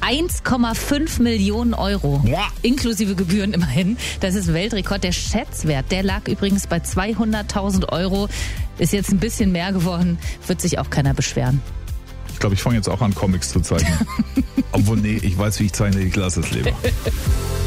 1,5 Millionen Euro. Boah. Inklusive Gebühren immerhin. Das ist Weltrekord. Der Schätzwert, der lag übrigens bei 200.000 Euro. Ist jetzt ein bisschen mehr geworden. Wird sich auch keiner beschweren. Ich glaube, ich fange jetzt auch an, Comics zu zeichnen. Obwohl, nee, ich weiß, wie ich zeichne, ich lasse es lieber.